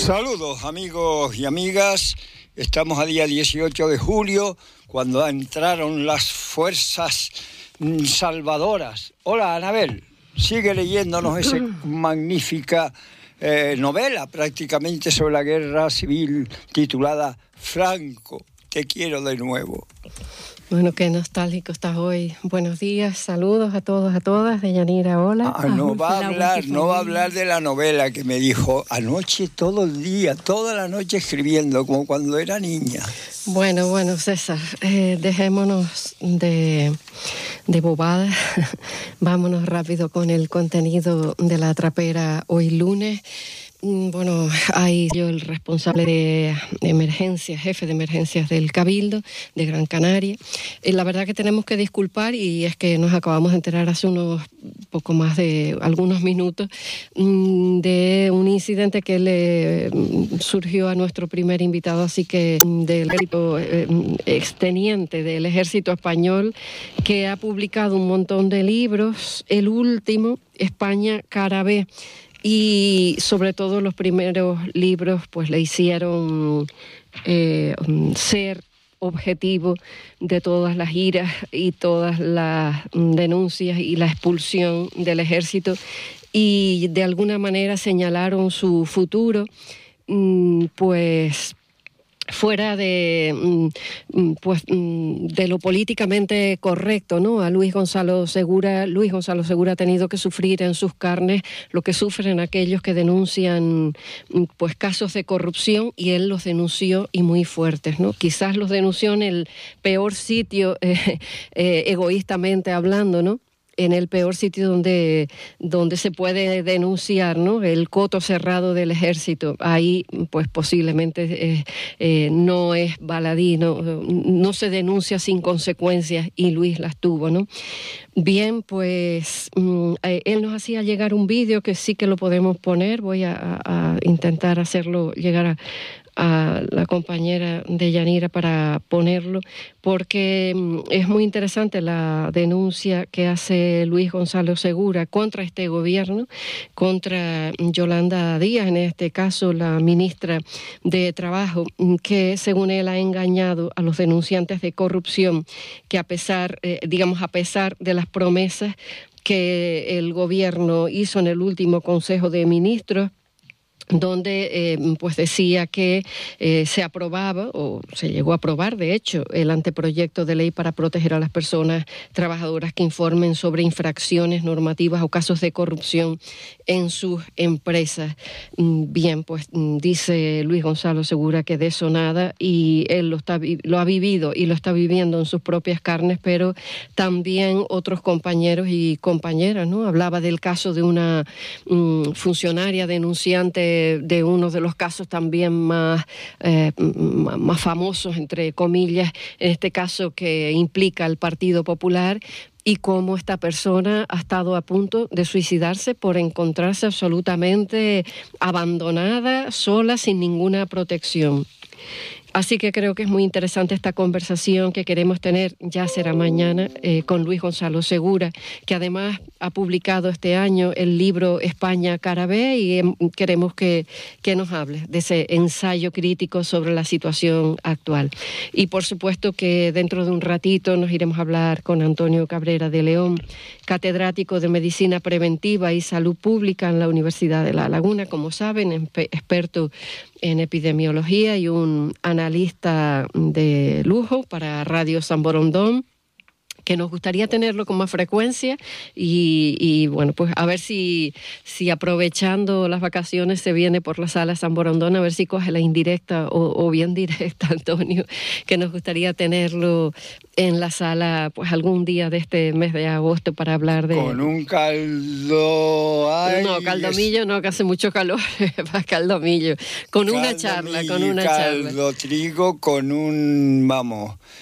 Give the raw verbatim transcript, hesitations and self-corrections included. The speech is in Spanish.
Saludos amigos y amigas, estamos a día dieciocho de julio, cuando entraron las fuerzas salvadoras. Hola Anabel, sigue leyéndonos esa magnífica eh, novela prácticamente sobre la guerra civil titulada Franco, te quiero de nuevo. Bueno, qué nostálgico estás hoy. Buenos días, saludos a todos, a todas. Deyanira, hola. Ah, no va a hablar, no va a hablar de la novela que me dijo anoche todo el día, toda la noche escribiendo, como cuando era niña. Bueno, bueno, César, eh, dejémonos de, de bobadas. Vámonos rápido con el contenido de La Trapera hoy lunes. Bueno, hay yo el responsable de emergencias, jefe de emergencias del Cabildo de Gran Canaria. Eh, la verdad que tenemos que disculpar, y es que nos acabamos de enterar hace unos poco más de algunos minutos mmm, de un incidente que le mmm, surgió a nuestro primer invitado, así que del eh, exteniente del Ejército Español, que ha publicado un montón de libros, el último, España Cara B. Y sobre todo los primeros libros pues le hicieron eh, ser objetivo de todas las iras y todas las denuncias y la expulsión del ejército, y de alguna manera señalaron su futuro pues fuera de pues de lo políticamente correcto, ¿no? A Luis Gonzalo Segura, Luis Gonzalo Segura ha tenido que sufrir en sus carnes lo que sufren aquellos que denuncian pues casos de corrupción, y él los denunció y muy fuertes, ¿no? Quizás los denunció en el peor sitio, eh, eh, egoístamente hablando, ¿no? En el peor sitio donde, donde se puede denunciar, ¿no? El coto cerrado del ejército. Ahí, pues posiblemente eh, eh, no es baladí, no, no se denuncia sin consecuencias, y Luis las tuvo, ¿no? Bien, pues mm, eh, él nos hacía llegar un vídeo que sí que lo podemos poner. Voy a, a intentar hacerlo llegar a, a la compañera Deyanira para ponerlo, porque es muy interesante la denuncia que hace Luis Gonzalo Segura contra este gobierno, contra Yolanda Díaz, en este caso la ministra de Trabajo, que según él ha engañado a los denunciantes de corrupción, que a pesar, eh, digamos, a pesar de las promesas que el gobierno hizo en el último Consejo de Ministros, donde eh, pues decía que eh, se aprobaba, o se llegó a aprobar, de hecho, el anteproyecto de ley para proteger a las personas trabajadoras que informen sobre infracciones normativas o casos de corrupción en sus empresas. Bien, pues dice Luis Gonzalo Segura que de eso nada, y él lo, está, lo ha vivido y lo está viviendo en sus propias carnes, pero también otros compañeros y compañeras, ¿no? Hablaba del caso de una um, funcionaria denunciante de uno de los casos también más, eh, más famosos, entre comillas, en este caso que implica al Partido Popular, y cómo esta persona ha estado a punto de suicidarse por encontrarse absolutamente abandonada, sola, sin ninguna protección. Así que creo que es muy interesante esta conversación que queremos tener, ya será mañana, eh, con Luis Gonzalo Segura, que además ha publicado este año el libro España Cara B, y eh, queremos que, que nos hable de ese ensayo crítico sobre la situación actual. Y por supuesto que dentro de un ratito nos iremos a hablar con Antonio Cabrera de León, catedrático de Medicina Preventiva y Salud Pública en la Universidad de La Laguna, como saben, experto en epidemiología y un analista de lujo para Radio San Borondón, que nos gustaría tenerlo con más frecuencia, y, y bueno, pues a ver si, si aprovechando las vacaciones se viene por la sala San Borondón, a ver si coge la indirecta o, o bien directa, Antonio, que nos gustaría tenerlo en la sala pues algún día de este mes de agosto para hablar de... Con un caldo... Ay, no, caldomillo no, que hace mucho calor, para caldomillo, con una charla, con una caldo, charla. Caldo, trigo, con un, vamos...